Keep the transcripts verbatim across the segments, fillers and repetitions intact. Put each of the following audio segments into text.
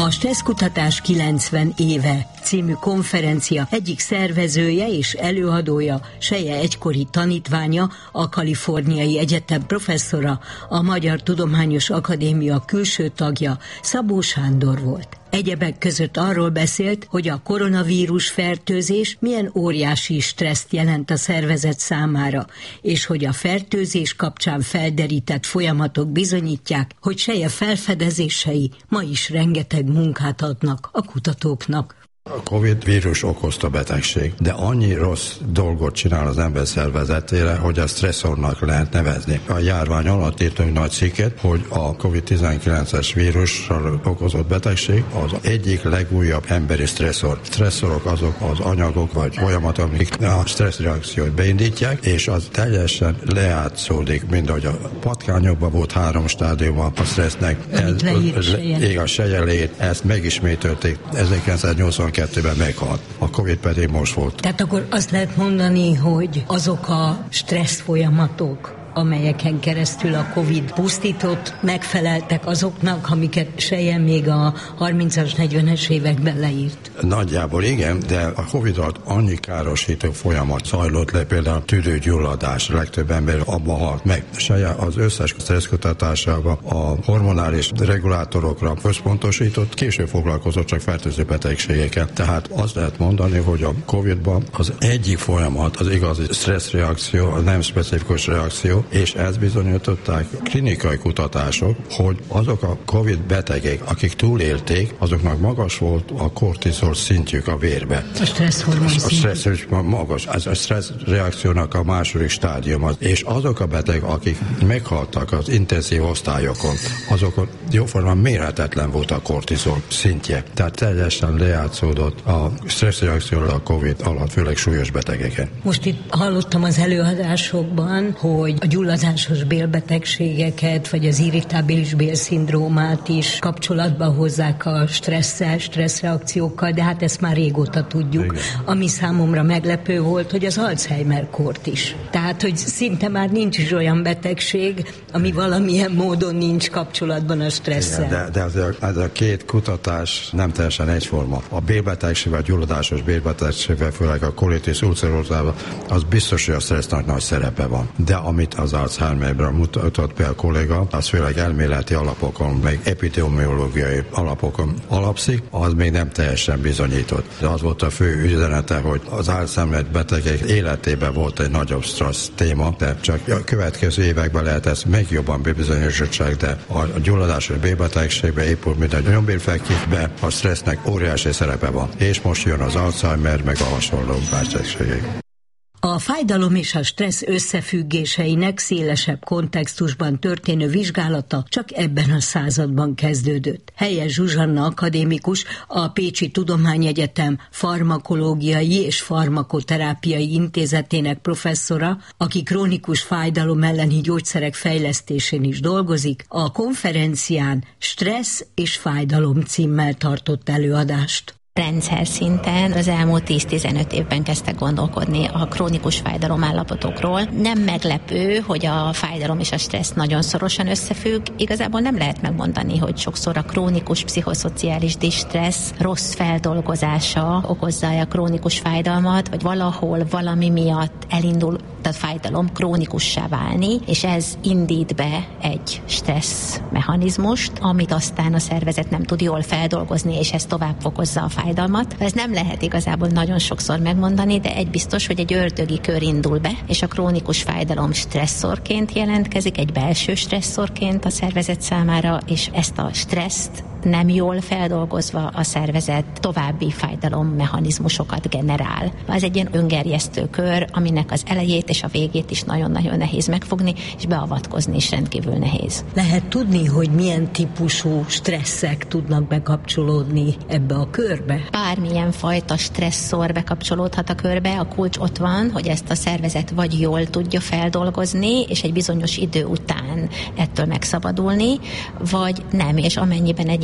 A Stresszkutatás kilencven éve című konferencia egyik szervezője és előadója, Selye egykori tanítványa, a Kaliforniai Egyetem professzora, a Magyar Tudományos Akadémia külső tagja, Szabó Sándor volt. Egyebek között arról beszélt, hogy a koronavírus fertőzés milyen óriási stresszt jelent a szervezet számára, és hogy a fertőzés kapcsán felderített folyamatok bizonyítják, hogy Selye felfedezései ma is rengeteg munkát adnak a kutatóknak. A Covid vírus okozta betegség, de annyi rossz dolgot csinál az ember szervezetére, hogy a stresszornak lehet nevezni. A járvány alatt írtunk nagy cikket, hogy a kovid tizenkilences vírussal okozott betegség az egyik legújabb emberi stresszor. Stresszorok azok az anyagok vagy folyamatok, amik a stresszreakciót beindítják, és az teljesen lejátszódik, mint ahogy a patkányokban volt három stádiuma a stressznek. Ez, leír, a sejelét, ezt megismételték ezerkilencszáznyolcvankettőben meghalt. A Covid pedig most volt. Tehát akkor azt lehet mondani, hogy azok a stressz folyamatok, amelyeken keresztül a Covid pusztított, megfeleltek azoknak, amiket Selye még a harmincas, negyvenes években leírt. Nagyjából igen, de a Covid alatt annyi károsító folyamat zajlott le, például tüdőgyulladás, legtöbb ember abban halt meg. Selye az összes stresszkutatásában a hormonális regulátorokra központosított, később foglalkozott csak fertőző betegségekkel. Tehát azt lehet mondani, hogy a Covidban az egyik folyamat, az igazi stresszreakció, a nem specifikus reakció, és ezt bizonyították klinikai kutatások, hogy azok a Covid betegek, akik túlélték, azoknak magas volt a kortizol szintjük a vérbe. A stresszhormon szintjük. A stressz magas. Ez a stressz reakciónak a második stádium. És azok a betegek, akik meghaltak az intenzív osztályokon, azokon jóformán mérhetetlen volt a kortizol szintje. Tehát teljesen lejátszódott a stressz reakció a Covid alatt, főleg súlyos betegeken. Most itt hallottam az előadásokban, hogy a gyulladásos bélbetegségeket, vagy az irritábilis bélszindrómát is kapcsolatba hozzák a stresszel, stresszreakciókkal, de hát ezt már régóta tudjuk. Igen. Ami számomra meglepő volt, hogy az Alzheimer-kort is. Tehát, hogy szinte már nincs is olyan betegség, ami valamilyen módon nincs kapcsolatban a stresszel. Igen, de de ez, a, ez a két kutatás nem teljesen egyforma. A bélbetegségvel, a gyulladásos bélbetegségvel, főleg a colitis ulcerosával, az biztos, hogy a stressznak nagy szerepe van. De amit az Alzheimerre mutatott be a kolléga, az főleg elméleti alapokon, meg epidemiológiai alapokon alapszik, az még nem teljesen bizonyított. De az volt a fő üzenete, hogy az Alzheimer betegek életében volt egy nagyobb stressz téma, de csak a következő években lehet ezt még jobban bebizonyosítani, de a gyulladásos bélbetegségben épp úgy, mint a nyombérfekvésben, a stressznek óriási szerepe van. És most jön az Alzheimer, meg a hasonló betegségek. A fájdalom és a stressz összefüggéseinek szélesebb kontextusban történő vizsgálata csak ebben a században kezdődött. Helyes Zsuzsanna akadémikus, a Pécsi Tudományegyetem Farmakológiai és Farmakoterápiai Intézetének professzora, aki krónikus fájdalom elleni gyógyszerek fejlesztésén is dolgozik, a konferencián Stressz és fájdalom címmel tartott előadást. Rendszer szinten az elmúlt tíz-tizenöt évben kezdtek gondolkodni a krónikus fájdalomállapotokról. Nem meglepő, hogy a fájdalom és a stressz nagyon szorosan összefügg. Igazából nem lehet megmondani, hogy sokszor a krónikus pszichoszociális distressz rossz feldolgozása okozza a krónikus fájdalmat, vagy valahol valami miatt elindul a fájdalom krónikussá válni, és ez indít be egy stressz mechanizmust, amit aztán a szervezet nem tud jól feldolgozni, és ez tovább fokozza a fájdalmat. Ez nem lehet igazából nagyon sokszor megmondani, de egy biztos, hogy egy ördögi kör indul be, és a krónikus fájdalom stresszorként jelentkezik, egy belső stresszorként a szervezet számára, és ezt a stresszt nem jól feldolgozva a szervezet további fájdalommechanizmusokat generál. Ez egy ilyen öngerjesztő kör, aminek az elejét és a végét is nagyon-nagyon nehéz megfogni, és beavatkozni is rendkívül nehéz. Lehet tudni, hogy milyen típusú stresszek tudnak bekapcsolódni ebbe a körbe? Bármilyen fajta stresszor bekapcsolódhat a körbe, a kulcs ott van, hogy ezt a szervezet vagy jól tudja feldolgozni, és egy bizonyos idő után ettől megszabadulni, vagy nem, és amennyiben egy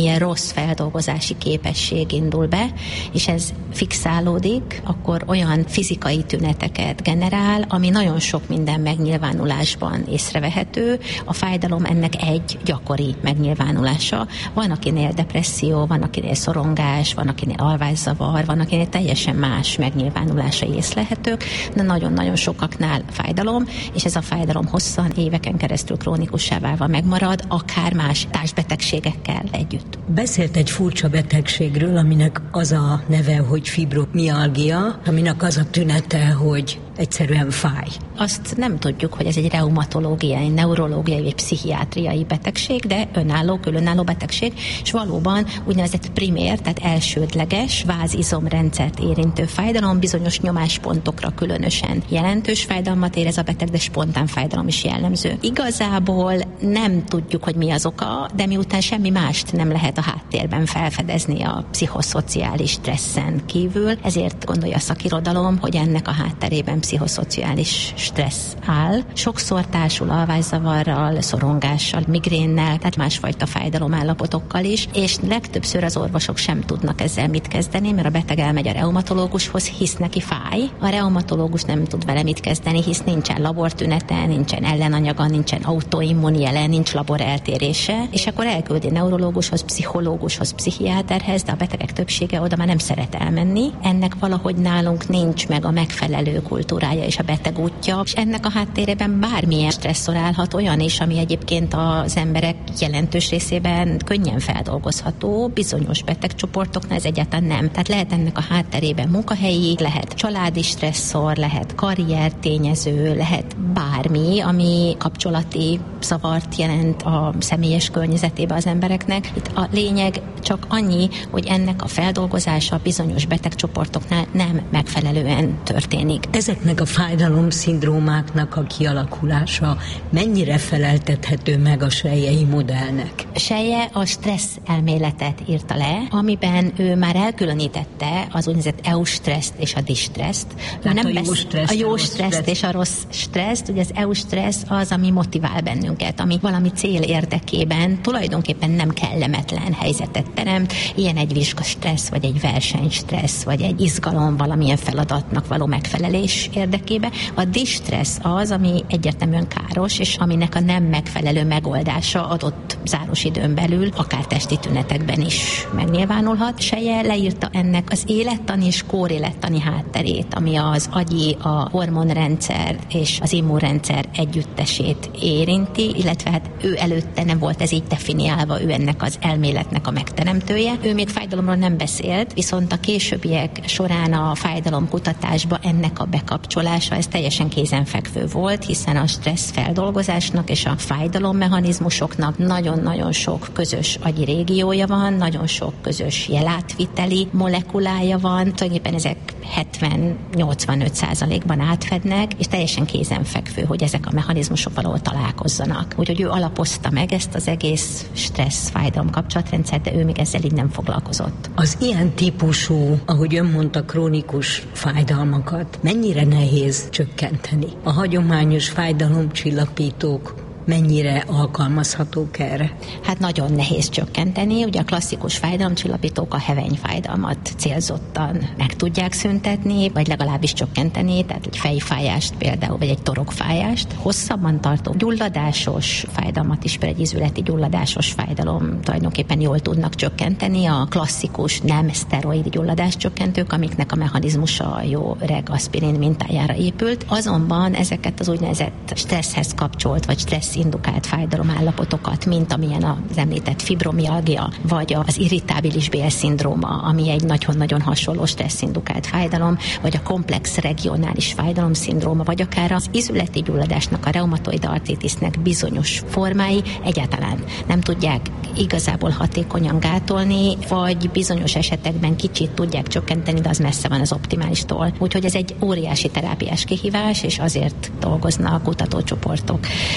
valamilyen rossz feldolgozási képesség indul be, és ez fixálódik, akkor olyan fizikai tüneteket generál, ami nagyon sok minden megnyilvánulásban észrevehető. A fájdalom ennek egy gyakori megnyilvánulása. Van, akinél depresszió, van, akinél szorongás, van, akinél alvászavar, van, akinél teljesen más megnyilvánulásai észlelhetők, de nagyon-nagyon sokaknál fájdalom, és ez a fájdalom hosszan, éveken keresztül krónikussá válva megmarad, akár más társbetegségekkel együtt. Beszélt egy furcsa betegségről, aminek az a neve, hogy fibromialgia, aminek az a tünete, hogy egyszerűen fáj. Azt nem tudjuk, hogy ez egy reumatológiai, neurológiai vagy pszichiátriai betegség, de önálló, különálló betegség, és valóban úgynevezett primér, tehát elsődleges vázizomrendszert érintő fájdalom, bizonyos nyomáspontokra különösen jelentős fájdalmat érez a beteg, de spontán fájdalom is jellemző. Igazából nem tudjuk, hogy mi az oka, de miután semmi mást nem lehet a háttérben felfedezni a pszichoszociális stresszen kívül, ezért gondolja a szakirodalom, hogy ennek a hátterében pszichoszociális stressz áll. Sokszor társul alvászavarral, szorongással, migrénnel, tehát másfajta fájdalomállapotokkal is, és legtöbbször az orvosok sem tudnak ezzel mit kezdeni, mert a beteg elmegy a reumatológushoz, hisz neki fáj. A reumatológus nem tud vele mit kezdeni, hisz nincsen labortünete, nincsen ellenanyaga, nincsen autoimmun jele, nincs labor eltérése, és akkor elküldi neurológushoz, pszichológushoz, pszichiáterhez, de a betegek többsége oda már nem szeret elmenni. Ennek valahogy nálunk nincs meg a megfelelő kultúrája és a beteg útja, és ennek a háttérében bármilyen stresszor állhat, olyan is, ami egyébként az emberek jelentős részében könnyen feldolgozható, bizonyos betegcsoportoknál ez egyáltalán nem. Tehát lehet ennek a hátterében munkahelyi, lehet családi stresszor, lehet karrier tényező, lehet bármi, ami kapcsolati zavart jelent a személyes környezetébe az embereknek. Itt a lényeg csak annyi, hogy ennek a feldolgozása bizonyos betegcsoportoknál nem megfelelően történik. Ezeknek a fájdalomszindrómáknak a kialakulása mennyire feleltethető meg a Selye modellnek? Selye a stressz elméletet írta le, amiben ő már elkülönítette az úgynevezett eustresszt és a distresszt. Nem a jó stresszt, a jó stresszt és a rossz stresszt. Ugye az eustressz az, ami motivál bennünket, ami valami cél érdekében tulajdonképpen nem kellemetlen helyzetet teremt. Ilyen egy vizsgastressz, vagy egy versenystressz, vagy egy izgalom valamilyen feladatnak való megfelelés érdekébe. A distressz az, ami egyértelműen káros, és aminek a nem megfelelő megoldása adott záros időn belül, akár testi tünetekben is megnyilvánulhat. Selye leírta ennek az élettani és kórélettani hátterét, ami az agyi, a hormonrendszer és az immunrendszer együttesét érinti, illetve hát ő előtte nem volt ez így definiálva, ő ennek az elméletnek a megteremtője. Ő még fájdalomról nem beszélt, viszont a későbbiek során a fájdalomkutatásba ennek a bekapcsolása, ez teljesen kézenfekvő volt, hiszen a stressz feldolgozásnak és a fájdalommechanizmusoknak nagyon-nagyon sok közös agyi régiója van, nagyon sok közös jelátviteli molekulája van, tulajdonképpen ezek hetven-nyolcvanöt százalékban átfednek, és teljesen kézenfekvő, hogy ezek a mechanizmusok valahol találkozzanak. Úgyhogy ő alapozta meg ezt az egész stressz fájdalom kapcsolatrendszert, de ő még ezzel így nem foglalkozott. Az ilyen típusú, ahogy ön mondta, krónikus fájdalmakat mennyire nehéz csökkenteni? A hagyományos fájdalomcsillapítók mennyire alkalmazhatók erre? Hát nagyon nehéz csökkenteni. Ugye a klasszikus fájdalomcsillapítók a hevenyfájdalmat célzottan meg tudják szüntetni, vagy legalábbis csökkenteni, tehát egy fejfájást például, vagy egy torokfájást. Hosszabban tartó gyulladásos fájdalmat is, például egy izületi gyulladásos fájdalom tulajdonképpen jól tudnak csökkenteni. A klasszikus nem szteroid gyulladás csökkentők, amiknek a mechanizmusa a jó reg aspirin mintájára épült. Azonban ezeket az úgynevezett stresszhez kapcsolt, vagy stressz indukált fájdalomállapotokat, mint amilyen az említett fibromialgia, vagy az irritábilis bélszindróma, ami egy nagyon-nagyon hasonló stresszindukált fájdalom, vagy a komplex regionális fájdalomszindróma, vagy akár az izületi gyulladásnak, a reumatoid artritisnek bizonyos formái egyáltalán nem tudják igazából hatékonyan gátolni, vagy bizonyos esetekben kicsit tudják csökkenteni, de az messze van az optimálistól. Úgyhogy ez egy óriási terápiás kihívás, és azért dolgoznak a kutatócsoportok ezrei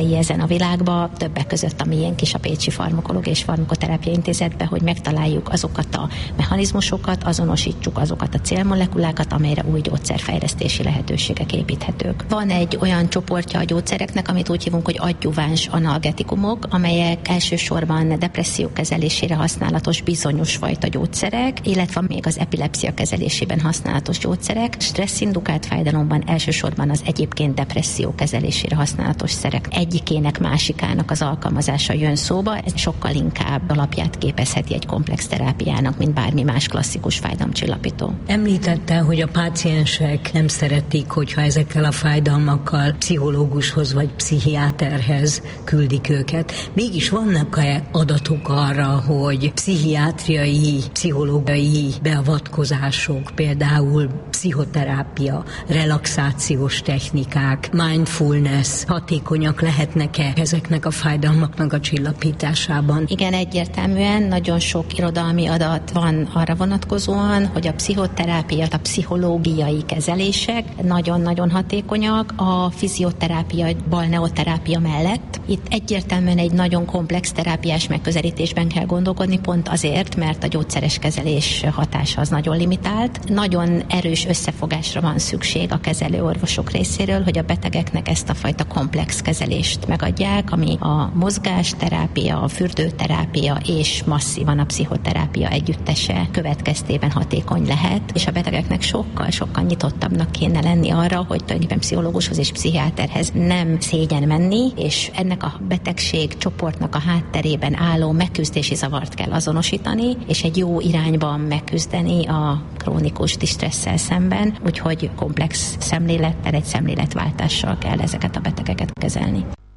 példái ezen a világban, többek között a miénk is a Pécsi Farmakológiai és Farmakoterápia Intézetben, hogy megtaláljuk azokat a mechanizmusokat, azonosítsuk azokat a célmolekulákat, amelyre új gyógyszerfejlesztési lehetőségek építhetők. Van egy olyan csoportja a gyógyszereknek, amit úgy hívunk, hogy adjuváns analgetikumok, amelyek elsősorban depresszió kezelésére használatos bizonyos fajta gyógyszerek, illetve még az epilepszia kezelésében használatos gyógyszerek. Stresszindukált fájdalomban elsősorban az egyébként depresszió kezelésére használatos szerek egyikének, másikának az alkalmazása jön szóba. Ez sokkal inkább alapját képezheti egy komplex terápiának, mint bármi más klasszikus fájdalomcsillapító. Említette, hogy a páciensek nem szeretik, hogyha ezekkel a fájdalmakkal pszichológushoz vagy pszichiáterhez küldik őket. Mégis vannak-e adatok arra, hogy pszichiátriai, pszichológiai beavatkozások, például pszichoterápia, relaxációs technikák, mindfulness hatékonyak lehetnek-e ezeknek a fájdalmaknak a csillapításában? Igen, egyértelműen nagyon sok irodalmi adat van arra vonatkozóan, hogy a pszichoterápia, a pszichológiai kezelések nagyon-nagyon hatékonyak a fizioterápia, balneoterápia mellett. Itt egyértelműen egy nagyon komplex terápiás megközelítésben kell gondolkodni, pont azért, mert a gyógyszeres kezelés hatása az nagyon limitált. Nagyon erős összefogásra van szükség a kezelő orvosok részéről, hogy a betegeknek ezt a fajta komplex kezelést megadják, ami a mozgásterápia, a fürdőterápia és masszívan a pszichoterápia együttese következtében hatékony lehet, és a betegeknek sokkal-sokkal nyitottabbnak kéne lenni arra, hogy tulajdonképpen pszichológushoz és pszichiáterhez nem szégyen menni, és ennek a betegség csoportnak a hátterében álló megküzdési zavart kell azonosítani, és egy jó irányban megküzdeni a krónikus disztresszel szemben, úgyhogy komplex szemlélettel, egy szemléletváltással kell ezeket a betegeket kezelni.